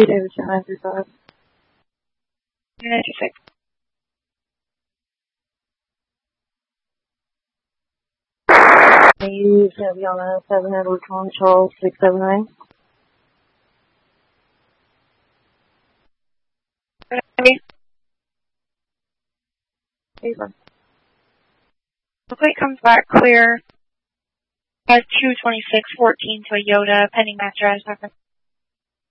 Davidson 935. 96. You is going to be on 907 Edward Tom Charles 679. The plate comes back clear. 22614 Toyota, pending master as reference.